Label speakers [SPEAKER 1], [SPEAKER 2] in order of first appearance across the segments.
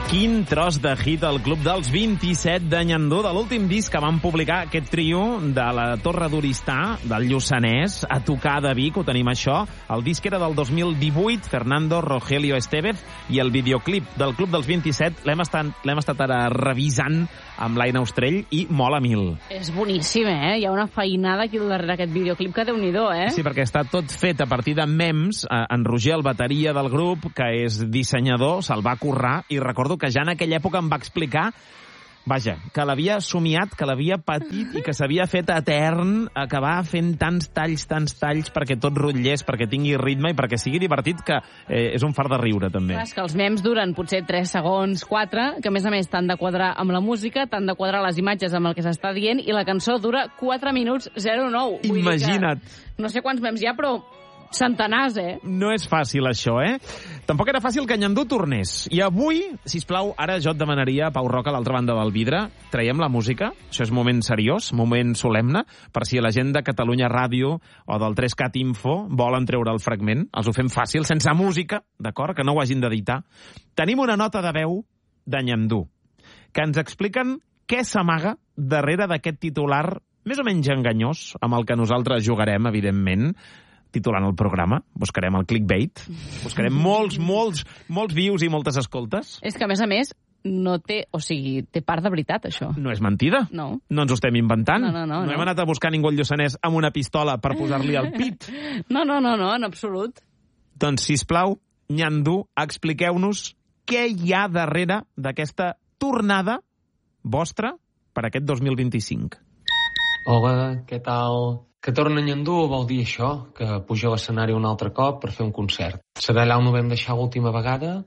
[SPEAKER 1] Quin tros de hit al Club dels 27 de Nyandú, de l'últim disc que van publicar aquest trio de la Torre d'Oristà, del Lluçanès, a tocar de Vic, ho tenim això. El disc era del 2018, Fernando Rogelio Estevez, i el videoclip del Club dels 27 l'hem estat ara revisant amb l'Aina Ostrell i mola mil.
[SPEAKER 2] És boníssim, Hi ha una feinada aquí darrere aquest videoclip que Déu-n'hi-do,
[SPEAKER 1] Sí, perquè està tot fet a partir de memes. En Roger, el bateria del grup, que és dissenyador, se'l va currar, i recordo que ja en aquella època em va explicar, vaja, que l'havia somiat, que l'havia patit i que s'havia fet etern, acabar fent tants talls perquè tot rotllés, perquè tingui ritme i perquè sigui divertit, que és un fart de riure, també.
[SPEAKER 2] Clar, és que els memes duren potser 3 segons, 4, que a més t'han de quadrar amb la música, t'han de quadrar les imatges amb el que s'està dient, i la cançó dura 4 minuts 09.
[SPEAKER 1] Imagina't.
[SPEAKER 2] No sé quants memes hi ha, però centenars,
[SPEAKER 1] No és fàcil, això, Tampoc era fàcil que Nyandú tornés. I avui, sisplau, ara jo et demanaria, Pau Roca, a l'altra banda del vidre, traiem la música, això és moment seriós, moment solemne, per si la gent de Catalunya Ràdio o del 3CAT Info volen treure el fragment. Els ho fem fàcil, sense música, d'acord? Que no ho hagin d'editar. Tenim una nota de veu de Nyandú, que ens expliquen què s'amaga darrere d'aquest titular més o menys enganyós, amb el que nosaltres jugarem, evidentment, titulant el programa. Buscarem el clickbait. Buscarem molts views i moltes escoltes.
[SPEAKER 2] És que, a més, no té... O sigui, té part de veritat, això.
[SPEAKER 1] No és mentida.
[SPEAKER 2] No.
[SPEAKER 1] No ens ho estem inventant.
[SPEAKER 2] No
[SPEAKER 1] hem anat a buscar ningú al Lluçanès amb una pistola per posar-li al pit.
[SPEAKER 2] No, en absolut.
[SPEAKER 1] Doncs, sisplau, Nyandú, expliqueu-nos què hi ha darrere d'aquesta tornada vostra per aquest 2025.
[SPEAKER 3] Hola, què tal? Que torna Nyandú vol dir això, que puja a l'escenari un altre cop per fer un concert. Serà allà on ho vam deixar l'última vegada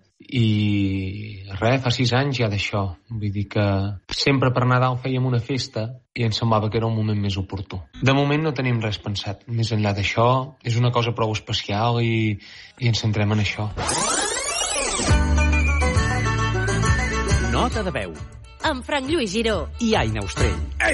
[SPEAKER 3] i fa 6 anys ja d'això. Vull dir que sempre per Nadal fèiem una festa i ens semblava que era un moment més oportú. De moment no tenim res pensat. Més enllà d'això, és una cosa prou especial i ens centrem en això.
[SPEAKER 4] Nota de veu.
[SPEAKER 5] Amb Frank Lluís Giró
[SPEAKER 4] i Aina Ostrell.